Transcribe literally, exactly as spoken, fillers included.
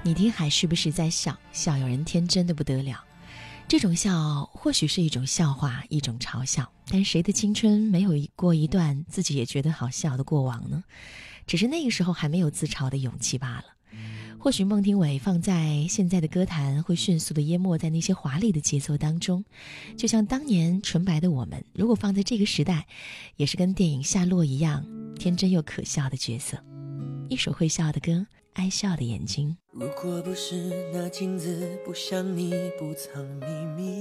你听还是不是在笑？笑有人天真的不得了。这种笑或许是一种笑话，一种嘲笑，但谁的青春没有过一段自己也觉得好笑的过往呢？只是那个时候还没有自嘲的勇气罢了。或许孟庭苇放在现在的歌坛会迅速的淹没在那些华丽的节奏当中，就像当年纯白的我们，如果放在这个时代，也是跟电影夏洛一样天真又可笑的角色。一首会笑的歌，爱笑的眼睛。 如果不是那镜子不像你不藏秘密，